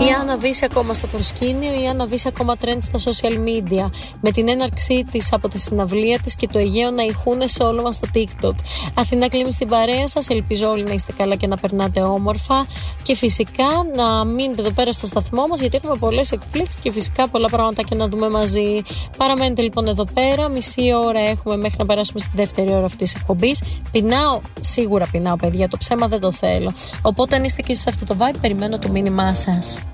Η Άννα Βύση ακόμα στο προσκήνιο, η Άννα Βύση ακόμα trend στα social media. Με την έναρξή της από τη συναυλία της και το Αιγαίο να ηχούνε σε όλο μας στο TikTok. Αθηνά Κλίμη στην παρέα σας. Ελπίζω όλοι να είστε καλά και να περνάτε όμορφα. Και φυσικά να μείνετε εδώ πέρα στο σταθμό μας, γιατί έχουμε πολλές εκπλήξεις και φυσικά πολλά πραγματάκια να δούμε μαζί. Παραμένετε λοιπόν εδώ πέρα. Μισή ώρα έχουμε μέχρι να περάσουμε στη δεύτερη ώρα αυτής της εκπομπής. Πεινάω, σίγουρα πεινάω, παιδιά. Το ψέμα δεν το θέλω. Οπότε αν είστε και εσείς σε αυτό το vibe, περιμένω το μήνυμά σας.